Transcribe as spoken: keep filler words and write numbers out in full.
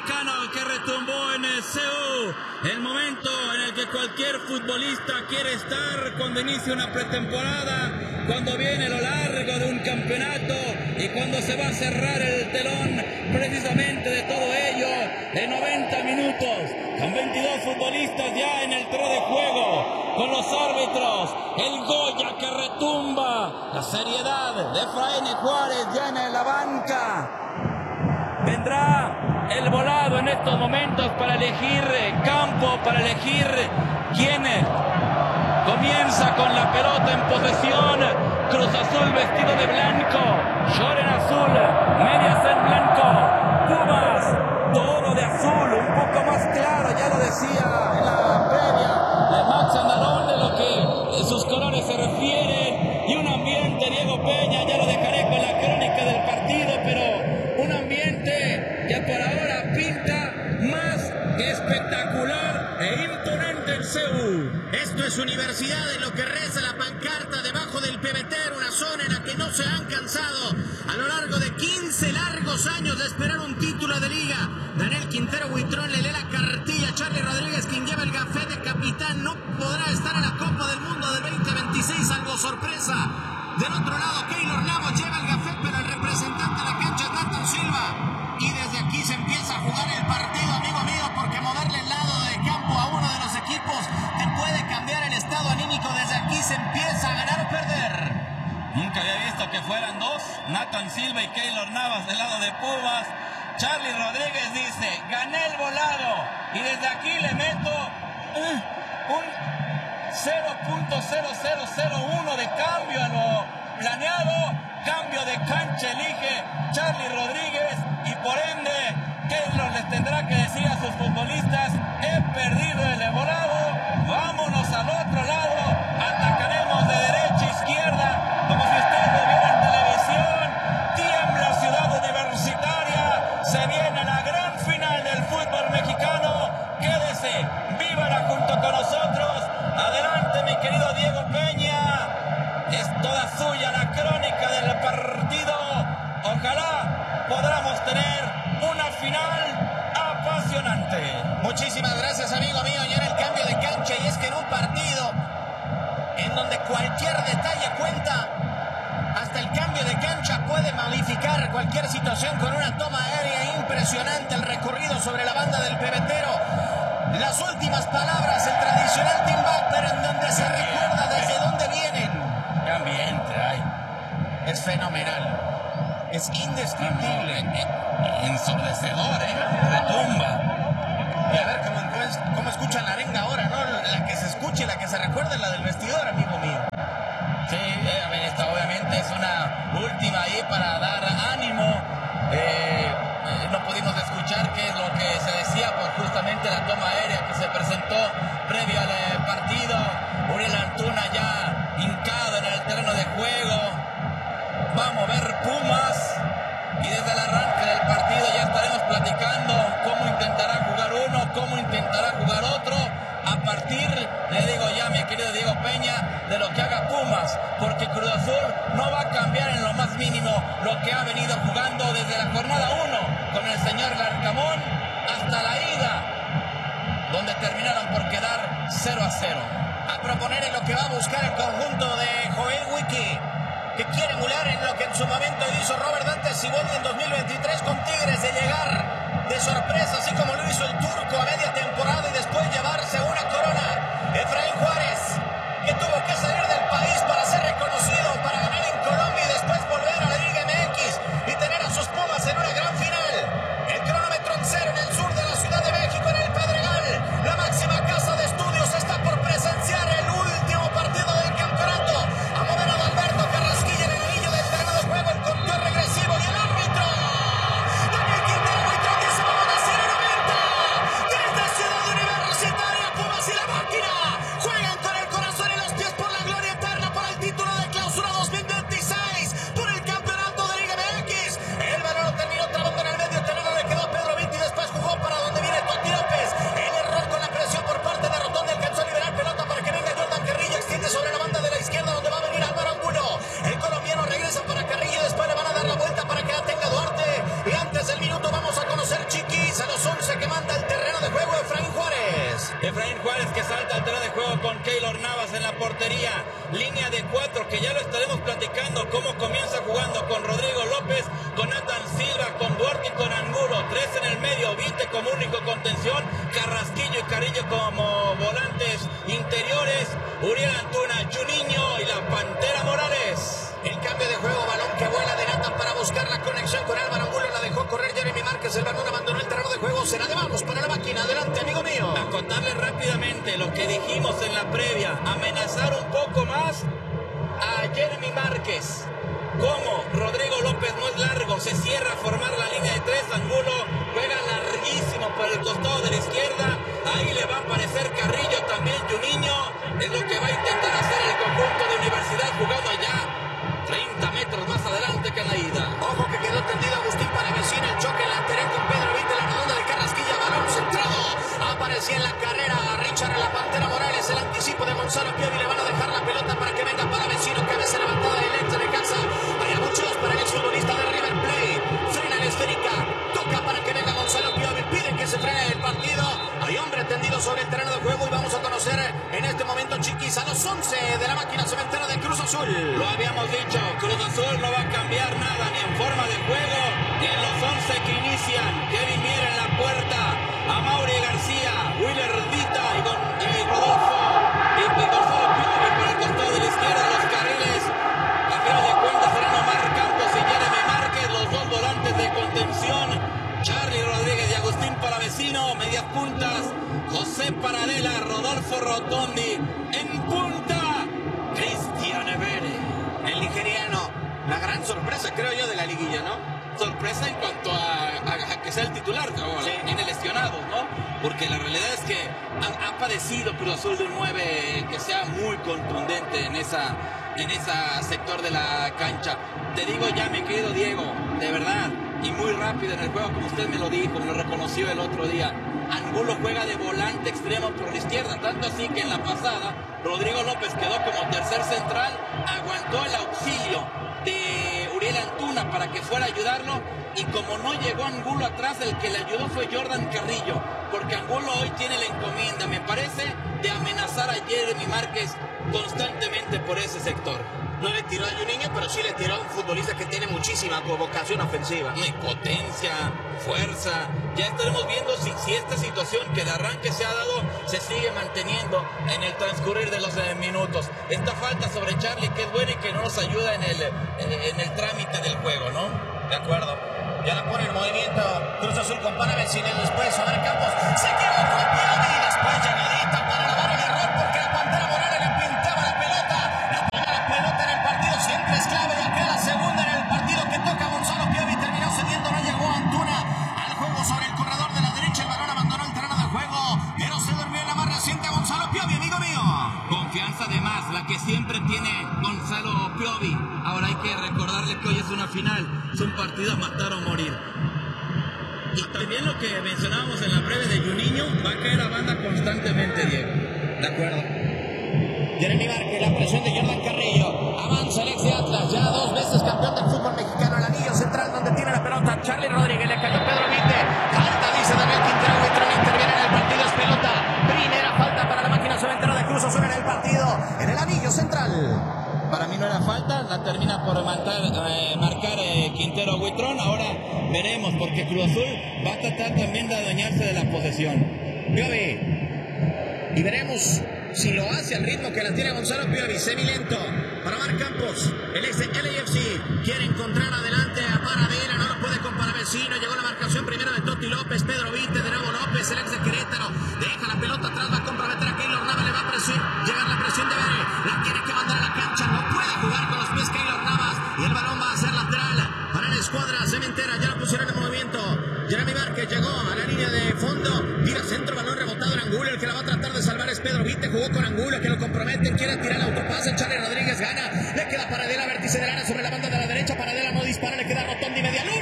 mexicano que retumbó en el Seúl, el momento en el que cualquier futbolista quiere estar cuando inicia una pretemporada, cuando viene lo largo de un campeonato y cuando se va a cerrar el telón precisamente de todo ello en noventa minutos, con veintidós futbolistas ya en el terreno de juego, con los árbitros, el Goya que retumba, la seriedad de Efraín Juárez ya en la banca. Vendrá el volado en estos momentos para elegir campo, para elegir quién comienza con la pelota en posesión. Cruz Azul vestido de blanco, short en azul, medias en blanco, Pumas todo de azul, un poco más claro, ya lo decía en la previa de Max Andalón de lo que sus colores se refieren, y un ambiente, Diego Peña, ya lo dejaré con la crónica del partido, pero un ambiente que por ahora pinta más que espectacular e imponente en Seúl. Esto es Universidad, en lo que reza la pancarta debajo del pebetero, una zona en la que no se han cansado a lo largo de quince largos años de esperar un título de liga. Daniel Quintero Buitrón le lee la cartilla a Charly Rodríguez, quien lleva el gafé de capitán. No podrá estar en la Copa del Mundo del veinte veintiséis, salvo sorpresa. Del otro lado, Keylor Navas lleva el gafé, pero el representante de la cancha es Nathan Silva. Y desde aquí se empieza a jugar el partido, amigo mío, porque moverle el lado de campo a uno de los equipos te puede cambiar el estado anímico. Desde aquí se empieza a ganar o perder. Nunca había visto que fueran dos, Nathan Silva y Keylor Navas del lado de Pumas. Charly Rodríguez dice, gané el volado, y desde aquí le meto uh, un cero punto cero cero cero uno de cambio a lo planeado. Cambio de cancha elige Charly Rodríguez, y por ende Keylor les tendrá que decir a sus futbolistas, he perdido el volado, vámonos al otro lado, atacaremos de derecha a izquierda, como si ustedes lo vieran en televisión. Tiembla Ciudad Universitaria, se viene la gran final del fútbol mexicano. Quédese, vívala junto con nosotros. Adelante, mi querido Diego Peña, es toda suya la crónica del partido. Ojalá podamos tener una final apasionante. Muchísimas gracias, amigo mío. Ya en el cambio de cancha, y es que en un partido en donde cualquier detalle cuenta, hasta el cambio de cancha puede modificar cualquier situación con una toma aérea impresionante. El recorrido sobre la banda del pebetero, las últimas palabras, el tradicional timbal, pero en donde se recuerda desde dónde vienen. Qué ambiente hay. Es fenomenal. Es indescriptible. Ensordecedor, ¿eh? Retumba. Y a ver cómo, cómo escuchan la arenga ahora, ¿no? La que se escuche, la que se recuerda es la del vestidor, amigo mío. Sí, eh, esta obviamente es una última ahí para dar ánimo. Eh, eh, no pudimos escuchar qué es lo que se decía por justamente la toma aérea que se presentó previo al eh, partido. Uriel Antuna ya hincado en el terreno de juego. Va a mover Pumas, y desde el arranque del partido ya estaremos platicando cómo intentará jugar uno, cómo intentará jugar otro, a partir, le digo ya, mi querido Diego Peña, de lo que haga Pumas, porque Cruz Azul no va a cambiar en lo más mínimo lo que ha venido jugando desde la jornada uno con el señor Larcamón hasta la ida, donde terminaron por quedar cero a cero. A proponer en lo que va a buscar el conjunto de Joel Wiki, que quiere emular en lo que en su momento hizo Robert Dante Siboldi en dos mil veintitrés con Tigres, de llegar de sorpresa, así como lo hizo el turco a media temporada, y después llevarse una corona. Efraín Juárez, que tuvo que salir del país para ser reconocido, para ganar en Colombia y después volver a la Liga M X y tener a sus Pumas en una gran final. El cronómetro en cero en el sur de la Ciudad de México, en el Pedregal. La máxima casa de estudios está por presenciar el último partido del campeonato. A moderado Alberto Carrasquilla en el anillo del terreno de juego, el conteo regresivo y el árbitro Daniel Quintero. portería. Línea de cuatro, que ya lo estaremos platicando. Cómo comienza jugando con Rodrigo López, con Nathan Silva, con Duarte y con Angulo. Tres en el medio, Vite como único contención. Carrasquillo y Carrillo como volantes interiores. Uriel Antuna, Juninho y la Pantera Morales. El cambio de juego, balón que vuela de Nathan para buscar la conexión con Álvaro Angulo. La dejó correr Jeremy Márquez. El balón abandonó el terreno de juego. Será de vamos para la máquina. Adelante, amigo mío. A contarles rápidamente lo que dijimos en la previa. Amenazar un poco más a Jeremy Márquez. Como Rodrigo López no es largo, se cierra a formar la línea de tres. Angulo juega larguísimo por el costado de la izquierda. Ahí le va a aparecer Carrillo, también Juninho. Es lo que va a intentar hacer el conjunto de Universidad, jugando allá treinta metros más adelante que en la ida. Ojo que quedó tendido Agustín Palavecino. El choque lateral con Pedro Vite. La redonda de Carrasquilla, balón centrado. Aparecía en la carrera Richard en la Pantera Morales. El anticipo de Gonzalo Piovi. Le van a dejar la pelota para que venga Palavecino. Cabeza levantada del ex de casa. Hay muchos para el exfutbolista de River Plate. Frena la esférica. Toca para que venga Gonzalo Piovi. Piden que se frene el partido. Hay hombre tendido sobre el terreno de juego y vamos a conocer en este momento, chiquis, a los once de la máquina cementera de Cruz Azul. Lo habíamos dicho, Cruz Azul no va a cambiar nada, ni en forma de juego, ni en los once que inician. Kevin Mier en la puerta, Amaury García, Willer Dita y, Gon, y Rodolfo y, y Gonzalo Piovi por el costado de la izquierda de los carriles. A final de cuentas serán Omar Campos y Jeremy Márquez, los dos volantes de contención. Charly Rodríguez y Agustín Palavecino, medias puntas. José Paradela, Rodolfo Rotondi. En punta, Cristian Evere. El nigeriano, la gran sorpresa, creo yo, de la liguilla, ¿no? Sorpresa en cuanto a, a, a que sea el titular, o sí. Tiene lesionados, ¿no? Porque la realidad es que ha, ha padecido Cruz Azul de un nueve que sea muy contundente en esa, en ese sector de la cancha. Te digo ya, mi querido Diego, de verdad, y muy rápido en el juego, como usted me lo dijo, me lo reconoció el otro día. Angulo juega de volante extremo por la izquierda, tanto así que en la pasada Rodrigo López quedó como tercer central, aguantó el auxilio de Uriel Antuna para que fuera a ayudarlo, y como no llegó Angulo atrás, el que le ayudó fue Jordan Carrillo, porque Angulo hoy tiene la encomienda, me parece, de amenazar a Jeremy Márquez constantemente por ese sector. No le tiró a Juninho, pero sí le tiró a un futbolista que tiene muchísima vocación ofensiva. Y potencia, fuerza. Ya estaremos viendo si, si esta situación que de arranque se ha dado se sigue manteniendo en el transcurrir de los eh, minutos. Esta falta sobre Charly, que es buena y que no nos ayuda en el, en, en el trámite del juego, ¿no? De acuerdo. Ya la pone en movimiento Cruz Azul con Palavecino. Después Omar Campos se quedó con Piovi. Después llegadita para lavar el error, porque la Pantera Morales le pintaba la pelota. La primera pelota en el partido siempre es clave. Y acá la segunda en el partido que toca Gonzalo Piovi. Terminó cediendo, no llegó Antuna al juego sobre el corredor de la derecha. El balón abandonó el terreno de juego, pero se durmió en la más reciente Gonzalo Piovi, amigo mío. Confianza de más, la que siempre tiene Gonzalo Piovi. Ahora hay que recordarle que hoy es una final, es un partido a matar o morir. Y también lo que mencionábamos en la previa de Juninho, va a caer a banda constantemente, Diego. De acuerdo. Jeremy Márquez, la presión de Jordan Carrillo. Avanza el ex de Atlas, ya dos veces campeón del fútbol mexicano. El anillo central donde tiene la pelota Charly Rodríguez, le cayó Pedro Vite. Falta, dice Daniel Quintero. Buitrón interviene en el partido, es pelota. Primera falta para la máquina cementera de Cruz Azul en el partido, en el anillo central. Para mí no era falta, la termina por marcar, eh, marcar eh, Quintero Buitrón. Ahora veremos, porque Cruz Azul va a tratar también de adueñarse de la posesión. Piovi. Y veremos si lo hace al ritmo que la tiene Gonzalo Piovi. Semilento para Omar Campos. El ex de L A F C quiere encontrar adelante a Paradela. No lo puede con Palavecino. Llegó la marcación primero de Totti López. Pedro Vite, de nuevo López, el ex de Querétaro. Deja la pelota atrás, va a comprometer a Keylor Navas. Le va a presión, llegar la presión de Vere. La tiene que mandar a la cancha. No puede jugar con los pies Keylor Navas. Y el balón va a ser lateral para la escuadra cementera. Ya lo pusieron en movimiento. Jeremy Márquez llegó a la línea de fondo. Tira centro, balón rebotado en Angulo. El que la va a tratar de salvar es Pedro Vite. Jugó con Angulo, que lo comprometen. Quiere tirar el autopase. Charly Rodríguez gana. Le queda Paradela, vértice del área sobre la banda de la